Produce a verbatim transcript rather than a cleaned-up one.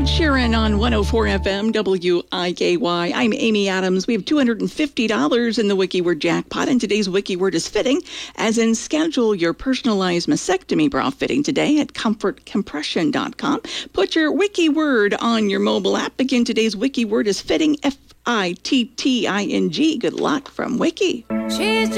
Ed Sheeran on one oh four F M W I K Y. I'm Amy Adams. We have two hundred fifty dollars in the WikiWord jackpot, and today's WikiWord is fitting, as in schedule your personalized mastectomy bra fitting today at comfort compression dot com. Put your WikiWord on your mobile app. Again, today's WikiWord is fitting, F I T T I N G. Good luck from Wiki. She's